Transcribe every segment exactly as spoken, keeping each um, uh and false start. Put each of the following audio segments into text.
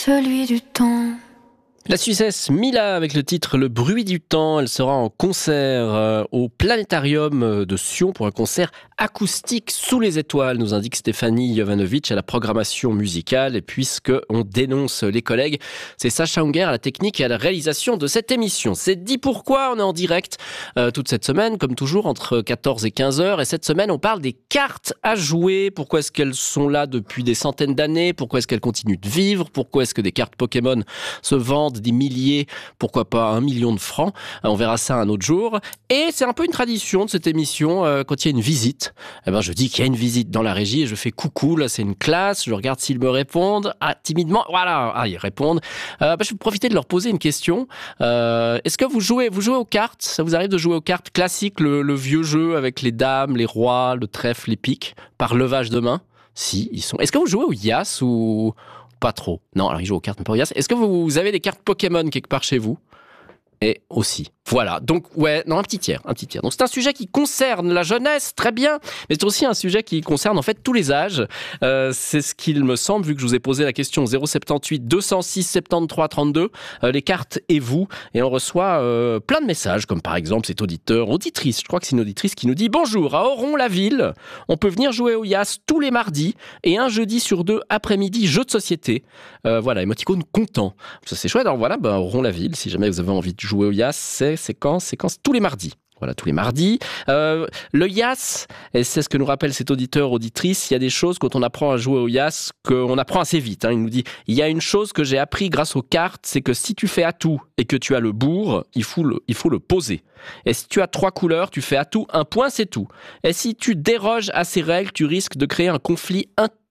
Celui du temps. La Suissesse Mila avec le titre Le bruit du temps. Elle sera en concert euh, au Planétarium de Sion pour un concert acoustique sous les étoiles, nous indique Stéphanie Jovanovic à la programmation musicale. Et puisque on dénonce les collègues, c'est Sacha Unger à la technique et à la réalisation de cette émission. C'est dit pourquoi on est en direct euh, toute cette semaine, comme toujours entre quatorze et quinze heures. Et cette semaine, on parle des cartes à jouer. Pourquoi est-ce qu'elles sont là depuis des centaines d'années? Pourquoi est-ce qu'elles continuent de vivre? Pourquoi est-ce que des cartes Pokémon se vendent des milliers, pourquoi pas un million de francs? On verra ça un autre jour. Et c'est un peu une tradition de cette émission, euh, quand il y a une visite, eh ben je dis qu'il y a une visite dans la régie et je fais coucou, là c'est une classe, je regarde s'ils me répondent, ah timidement, voilà, ah ils répondent. Euh, bah, je vais profiter de leur poser une question. Euh, est-ce que vous jouez, vous jouez aux cartes? Ça vous arrive de jouer aux cartes classiques, le, le vieux jeu avec les dames, les rois, le trèfle, les piques, par levage de main? Si, ils sont. Est-ce que vous jouez au Yas ou pas trop? Non, alors ils jouent aux cartes, mais pas au Yas. Est-ce que vous avez des cartes Pokémon quelque part chez vous? Et aussi. Voilà. Donc, ouais, non, un petit tiers, un petit tiers. Donc, c'est un sujet qui concerne la jeunesse, très bien, mais c'est aussi un sujet qui concerne, en fait, tous les âges. Euh, c'est ce qu'il me semble, vu que je vous ai posé la question zéro soixante-dix-huit deux cent six soixante-treize trente-deux, euh, les cartes et vous, et on reçoit euh, plein de messages, comme par exemple cet auditeur, auditrice, je crois que c'est une auditrice qui nous dit « Bonjour, à Oron-la-Ville, on peut venir jouer au Yas tous les mardis, et un jeudi sur deux après-midi, jeu de société. Euh, » Voilà, émoticône content. Ça, c'est chouette. Alors voilà, ben, Oron-la-Ville, si jamais vous avez envie de jouer au Yas, c'est séquence, séquence tous les mardis. Voilà, tous les mardis. Euh, le Yas, et c'est ce que nous rappelle cet auditeur, auditrice, il y a des choses quand on apprend à jouer au Yas qu'on apprend assez vite. Hein. Il nous dit, il y a une chose que j'ai appris grâce aux cartes, c'est que si tu fais atout et que tu as le bourre, il faut le, il faut le poser. Et si tu as trois couleurs, tu fais atout, un point, c'est tout. Et si tu déroges à ces règles, tu risques de créer un conflit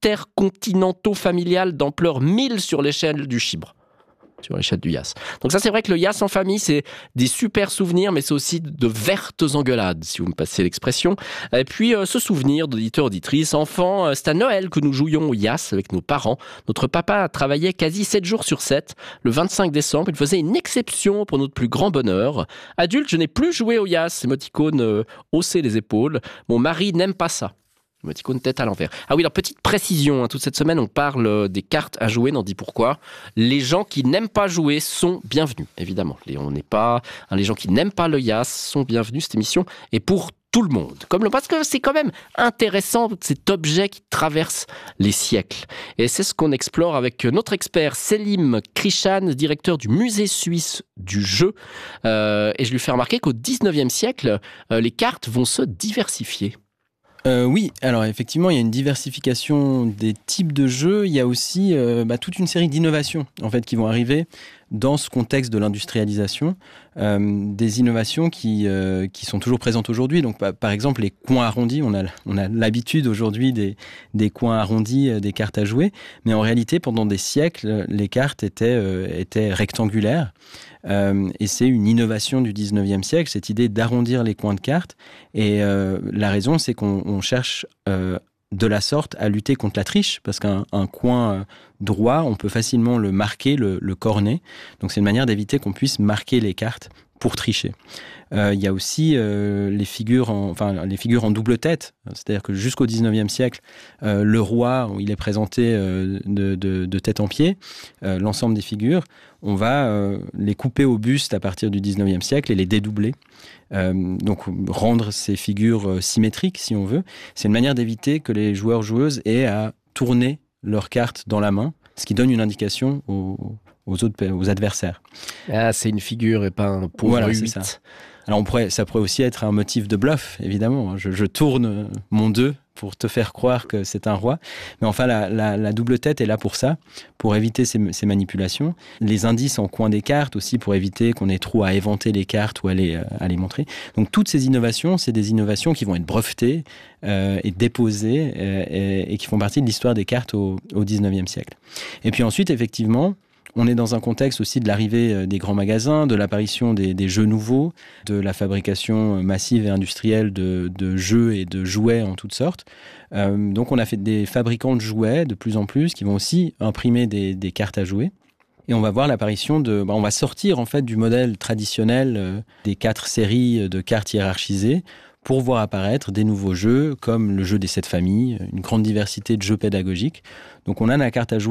intercontinentaux-familial d'ampleur mille sur l'échelle du chibre. Sur l'échelle du Yas. Donc ça, c'est vrai que le Yas en famille, c'est des super souvenirs, mais c'est aussi de vertes engueulades, si vous me passez l'expression. Et puis, euh, ce souvenir d'auditeur, auditrice, enfant, euh, c'est à Noël que nous jouions au Yas avec nos parents. Notre papa travaillait quasi sept jours sur sept. Le vingt-cinq décembre, il faisait une exception pour notre plus grand bonheur. Adulte, je n'ai plus joué au Yas. Émoticône euh, hausser les épaules. Mon mari n'aime pas ça. Émoticône tête à l'envers. Ah oui, alors petite précision, hein, toute cette semaine on parle des cartes à jouer, on dit pourquoi. Les gens qui n'aiment pas jouer sont bienvenus, évidemment. Les, on n'est pas, hein, les gens qui n'aiment pas le Yas sont bienvenus, cette émission est pour tout le monde. Comme le, parce que c'est quand même intéressant, cet objet qui traverse les siècles. Et c'est ce qu'on explore avec notre expert Selim Krishan, directeur du musée suisse du jeu. Euh, et je lui fais remarquer qu'au dix-neuvième siècle, euh, les cartes vont se diversifier. Euh, oui, alors effectivement, il y a une diversification des types de jeux. Il y a aussi euh, bah, toute une série d'innovations en fait, qui vont arriver dans ce contexte de l'industrialisation. Euh, des innovations qui, euh, qui sont toujours présentes aujourd'hui. Donc, bah, par exemple, les coins arrondis. On a, on a l'habitude aujourd'hui des, des coins arrondis, euh, des cartes à jouer. Mais en réalité, pendant des siècles, les cartes étaient, euh, étaient rectangulaires. Euh, et c'est une innovation du dix-neuvième siècle, cette idée d'arrondir les coins de cartes. Et euh, la raison, c'est qu'on on cherche euh, de la sorte à lutter contre la triche, parce qu'un un coin droit, on peut facilement le marquer, le, le corner. Donc c'est une manière d'éviter qu'on puisse marquer les cartes pour tricher. Euh, il y a aussi euh, les figures en, enfin, les figures en double tête, c'est-à-dire que jusqu'au dix-neuvième siècle, euh, le roi, il est présenté euh, de, de, de tête en pied, euh, l'ensemble des figures, on va euh, les couper au buste à partir du dix-neuvième siècle et les dédoubler. Euh, donc rendre ces figures euh, symétriques, si on veut. C'est une manière d'éviter que les joueurs-joueuses aient à tourner leurs cartes dans la main, ce qui donne une indication aux, aux, autres, aux adversaires. Ah, c'est une figure et pas un pauvre voilà, huit. c'est ça. Alors on pourrait, ça pourrait aussi être un motif de bluff, évidemment. Je, je tourne mon deux pour te faire croire que c'est un roi. Mais enfin, la, la, la double tête est là pour ça, pour éviter ces, ces manipulations. Les indices en coin des cartes aussi, pour éviter qu'on ait trop à éventer les cartes ou à les, à les montrer. Donc toutes ces innovations, c'est des innovations qui vont être brevetées euh, et déposées euh, et, et qui font partie de l'histoire des cartes au, au dix-neuvième siècle. Et puis ensuite, effectivement, on est dans un contexte aussi de l'arrivée des grands magasins, de l'apparition des, des jeux nouveaux, de la fabrication massive et industrielle de, de jeux et de jouets en toutes sortes. Euh, donc on a fait des fabricants de jouets de plus en plus qui vont aussi imprimer des, des cartes à jouer. Et on va voir l'apparition de... Bah on va sortir en fait du modèle traditionnel euh, des quatre séries de cartes hiérarchisées pour voir apparaître des nouveaux jeux comme le jeu des sept familles, une grande diversité de jeux pédagogiques. Donc on a la carte à jouer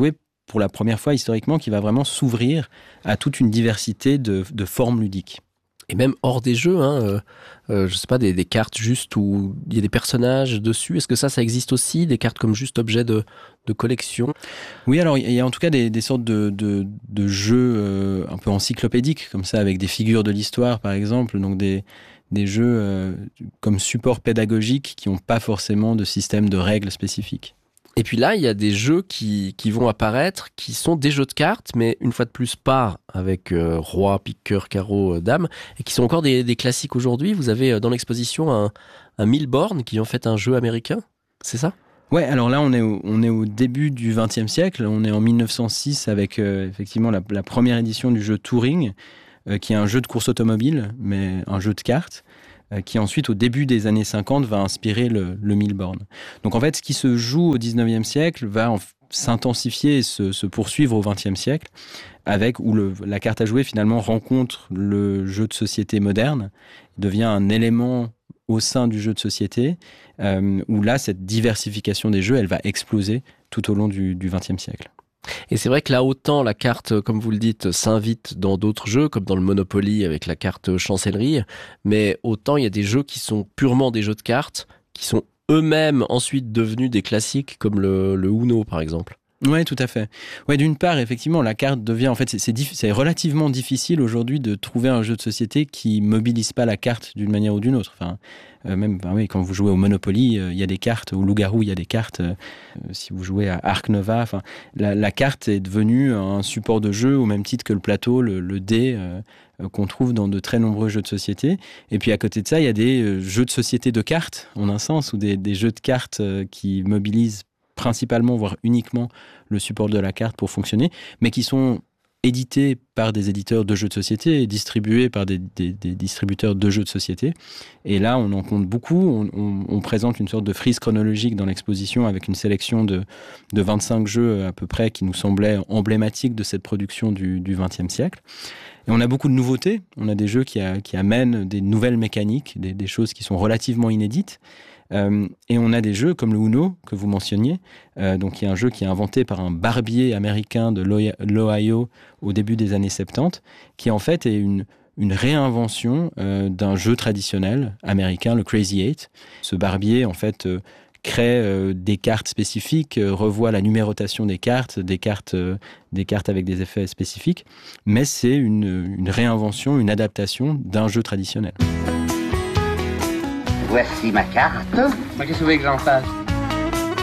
pour la première fois historiquement, qui va vraiment s'ouvrir à toute une diversité de, de formes ludiques. Et même hors des jeux, hein, euh, euh, je sais pas, des, des cartes juste où il y a des personnages dessus. Est-ce que ça, ça existe aussi, des cartes comme juste objet de, de collection? Oui, alors il y a en tout cas des, des sortes de, de, de jeux euh, un peu encyclopédiques, comme ça, avec des figures de l'histoire, par exemple. Donc des, des jeux euh, comme support pédagogique qui n'ont pas forcément de système de règles spécifiques. Et puis là, il y a des jeux qui, qui vont apparaître, qui sont des jeux de cartes, mais une fois de plus pas avec euh, roi, pique, cœur, carreau, euh, dame, et qui sont encore des, des classiques aujourd'hui. Vous avez euh, dans l'exposition un, un Milborn qui est en fait un jeu américain, c'est ça? Ouais, alors là, on est au, on est au début du vingtième siècle. On est en mille neuf cent six avec euh, effectivement la, la première édition du jeu Touring, euh, qui est un jeu de course automobile, mais un jeu de cartes, euh, qui ensuite, au début des années cinquante, va inspirer le, le Milborn. Donc en fait, ce qui se joue au dix-neuvième siècle va en, s'intensifier et se, se poursuivre au vingtième siècle, avec où le, la carte à jouer finalement rencontre le jeu de société moderne, devient un élément au sein du jeu de société, euh, où là, cette diversification des jeux, elle va exploser tout au long du vingtième siècle. Et c'est vrai que là, autant la carte, comme vous le dites, s'invite dans d'autres jeux, comme dans le Monopoly avec la carte chancellerie, mais autant il y a des jeux qui sont purement des jeux de cartes, qui sont eux-mêmes ensuite devenus des classiques, comme le, le Uno, par exemple. Oui, tout à fait. Ouais, d'une part, effectivement, la carte devient... En fait, c'est, c'est, diff- c'est relativement difficile aujourd'hui de trouver un jeu de société qui mobilise pas la carte d'une manière ou d'une autre. Enfin, euh, même ben oui, quand vous jouez au Monopoly, il euh, y a des cartes. Au Loup-garou, il y a des cartes. Euh, si vous jouez à Ark Nova, enfin, la, la carte est devenue un support de jeu au même titre que le plateau, le, le dé, euh, euh, qu'on trouve dans de très nombreux jeux de société. Et puis, à côté de ça, il y a des euh, jeux de société de cartes, en un sens, ou des, des jeux de cartes euh, qui mobilisent principalement, voire uniquement, le support de la carte pour fonctionner, mais qui sont édités par des éditeurs de jeux de société et distribués par des, des, des distributeurs de jeux de société. Et là, on en compte beaucoup. On, on, on présente une sorte de frise chronologique dans l'exposition avec une sélection de, de vingt-cinq jeux à peu près qui nous semblaient emblématiques de cette production du, du vingtième siècle. Et on a beaucoup de nouveautés. On a des jeux qui, a, qui amènent des nouvelles mécaniques, des, des choses qui sont relativement inédites. Euh, et on a des jeux comme le Uno, que vous mentionniez, euh, donc qui est un jeu qui est inventé par un barbier américain de l'Ohio au début des années soixante-dix, qui en fait est une, une réinvention euh, d'un jeu traditionnel américain, le Crazy Eight. Ce barbier, en fait, euh, crée euh, des cartes spécifiques, euh, revoit la numérotation des cartes, des cartes, euh, des cartes avec des effets spécifiques, mais c'est une, une réinvention, une adaptation d'un jeu traditionnel. Voici ma carte. Qu'est-ce que vous voulez que j'en fasse?